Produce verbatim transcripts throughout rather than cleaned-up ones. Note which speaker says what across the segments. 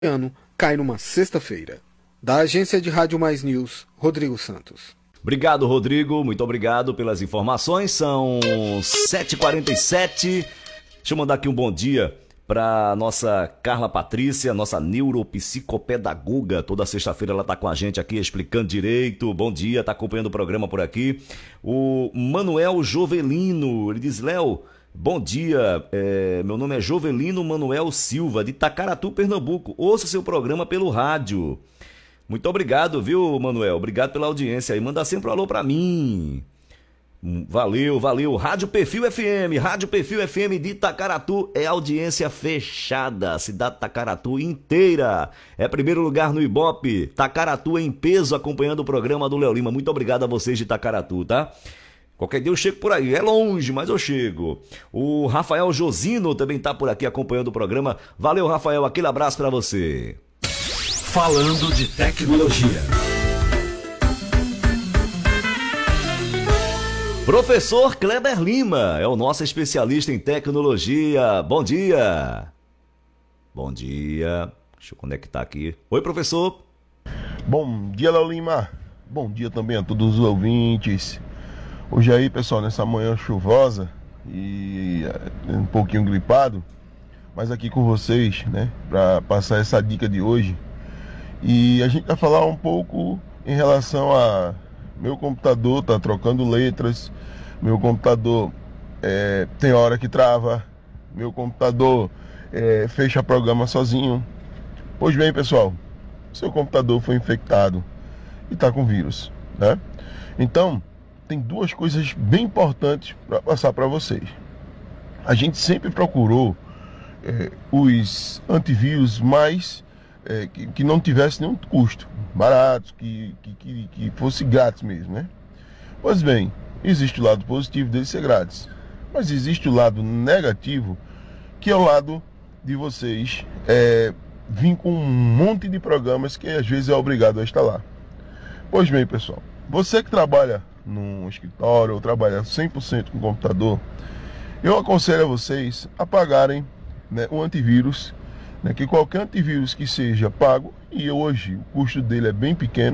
Speaker 1: ano cai numa sexta-feira. Da Agência de Rádio Mais News, Rodrigo Santos.
Speaker 2: Obrigado, Rodrigo. Muito obrigado pelas informações. São sete e quarenta e sete. Deixa eu mandar aqui um bom dia para nossa Carla Patrícia, nossa neuropsicopedagoga. Toda sexta-feira ela está com a gente aqui explicando direito. Bom dia, está acompanhando o programa por aqui. O Manuel Jovelino, ele diz: Léo, bom dia, é, meu nome é Jovelino Manuel Silva, de Itacaratu, Pernambuco. Ouça seu programa pelo rádio. Muito obrigado, viu, Manuel? Obrigado pela audiência aí. Manda sempre um alô pra mim. Valeu, valeu. Rádio Perfil F M, Rádio Perfil F M de Itacaratu é audiência fechada. Cidade de Itacaratu inteira. É primeiro lugar no Ibope. Itacaratu em peso acompanhando o programa do Léo Lima. Muito obrigado a vocês de Itacaratu, tá? Qualquer dia eu chego por aí. É longe, mas eu chego. O Rafael Josino também tá por aqui acompanhando o programa. Valeu, Rafael. Aquele abraço pra você.
Speaker 3: Falando de tecnologia.
Speaker 2: Professor Kleber Lima é o nosso especialista em tecnologia. Bom dia. Bom dia. Deixa eu conectar aqui. Oi, professor.
Speaker 4: Bom dia, Léo Lima. Bom dia também a todos os ouvintes. Hoje aí, pessoal, nessa manhã chuvosa e um pouquinho gripado, mas aqui com vocês, né, para passar essa dica de hoje. E a gente vai falar um pouco em relação a meu computador tá trocando letras, meu computador é, tem hora que trava, meu computador é, fecha programa sozinho. Pois bem, pessoal, seu computador foi infectado e está com vírus, né? Então, tem duas coisas bem importantes para passar para vocês. A gente sempre procurou é, os antivírus mais É, que, que não tivesse nenhum custo, baratos, que, que, que, que fosse grátis mesmo, né? Pois bem, existe o lado positivo dele ser grátis, mas existe o lado negativo, que é o lado de vocês é, vir com um monte de programas que às vezes é obrigado a instalar. Pois bem, pessoal, você que trabalha num escritório ou trabalha cem por cento com computador, eu aconselho a vocês a pagarem, né, um antivírus, né, que qualquer antivírus que seja pago, e hoje o custo dele é bem pequeno,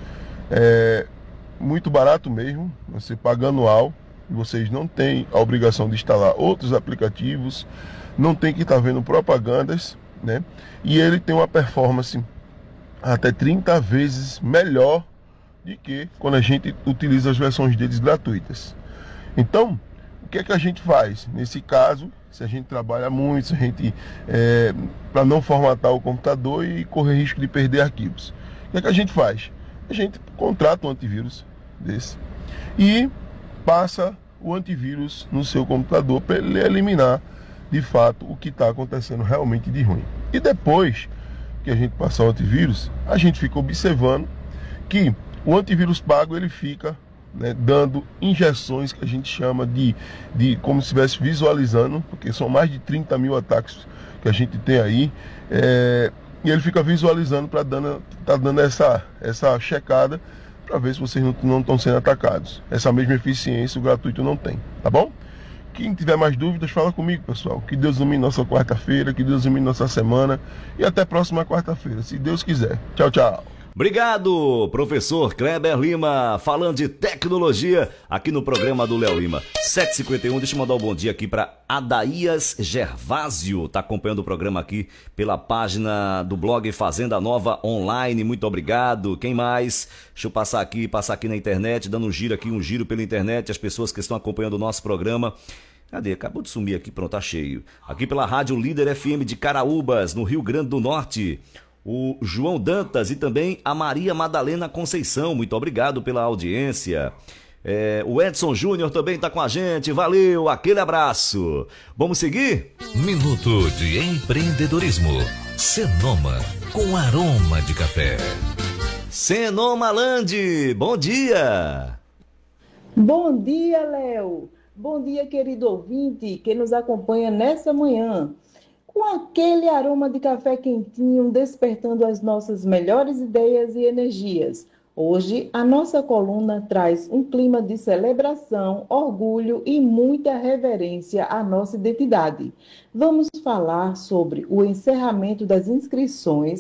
Speaker 4: é muito barato mesmo, você paga anual, vocês não têm a obrigação de instalar outros aplicativos, não tem que estar vendo propagandas, né, e ele tem uma performance até trinta vezes melhor do que quando a gente utiliza as versões deles gratuitas. Então, o que é que a gente faz nesse caso? Se a gente trabalha muito, se a gente é, para não formatar o computador e correr risco de perder arquivos, o que é que a gente faz? A gente contrata um antivírus desse e passa o antivírus no seu computador para ele eliminar de fato o que está acontecendo realmente de ruim. E depois que a gente passar o antivírus, a gente fica observando que o antivírus pago ele fica, né, dando injeções que a gente chama de, de como se estivesse visualizando, porque são mais de trinta mil ataques que a gente tem aí, é, e ele fica visualizando para dando, tá dando essa, essa checada para ver se vocês não estão sendo atacados. Essa mesma eficiência o gratuito não tem, tá bom? Quem tiver mais dúvidas, fala comigo, pessoal. Que Deus ilumine nossa quarta-feira, que Deus ilumine nossa semana e até a próxima quarta-feira, se Deus quiser. Tchau, tchau.
Speaker 2: Obrigado, professor Kleber Lima, falando de tecnologia aqui no programa do Léo Lima. sete e cinquenta e um, deixa eu mandar um bom dia aqui para Adaías Gervásio, tá acompanhando o programa aqui pela página do blog Fazenda Nova Online, muito obrigado. Quem mais? Deixa eu passar aqui, passar aqui na internet, dando um giro aqui, um giro pela internet, as pessoas que estão acompanhando o nosso programa. Cadê? Acabou de sumir aqui, pronto, tá cheio. Aqui pela Rádio Líder F M de Caraúbas, no Rio Grande do Norte. O João Dantas e também a Maria Madalena Conceição, muito obrigado pela audiência. É, o Edson Júnior também está com a gente, valeu, aquele abraço. Vamos seguir?
Speaker 3: Minuto de empreendedorismo. Senoma, com aroma de café.
Speaker 2: Senoma Land, bom dia.
Speaker 5: Bom dia, Léo. Bom dia, querido ouvinte que nos acompanha nessa manhã. Com aquele aroma de café quentinho, despertando as nossas melhores ideias e energias. Hoje, a nossa coluna traz um clima de celebração, orgulho e muita reverência à nossa identidade. Vamos falar sobre o encerramento das inscrições